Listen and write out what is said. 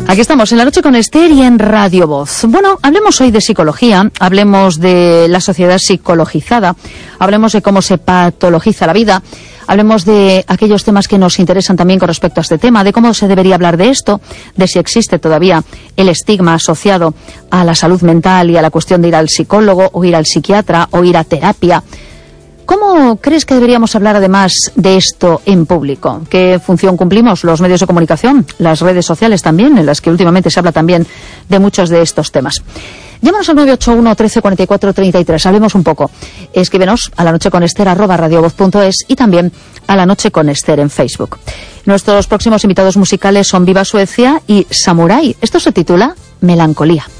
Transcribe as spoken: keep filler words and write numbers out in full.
Aquí estamos en La Noche con Esther y en Radio Voz. Bueno, hablemos hoy de psicología, hablemos de la sociedad psicologizada, hablemos de cómo se patologiza la vida, hablemos de aquellos temas que nos interesan también con respecto a este tema, de cómo se debería hablar de esto, de si existe todavía el estigma asociado a la salud mental y a la cuestión de ir al psicólogo o ir al psiquiatra o ir a terapia. ¿Cómo crees que deberíamos hablar además de esto en público? ¿Qué función cumplimos los medios de comunicación, las redes sociales también, en las que últimamente se habla también de muchos de estos temas? Llámanos al nueve ocho uno, trece, cuarenta y cuatro, treinta y tres. Hablemos un poco. Escríbenos a lanocheconester arroba radiovoz punto es y también a La Noche con Esther en Facebook. Nuestros próximos invitados musicales son Viva Suecia y Samurai. Esto se titula Melancolía.